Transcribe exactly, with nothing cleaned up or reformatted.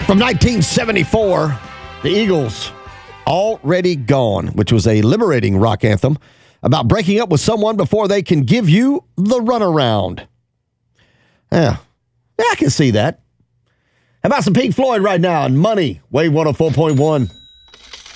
From nineteen seventy-four, the Eagles, Already Gone, which was a liberating rock anthem about breaking up with someone before they can give you the runaround. Yeah, yeah, I can see that. How about some Pink Floyd right now and Money, Wave one oh four point one.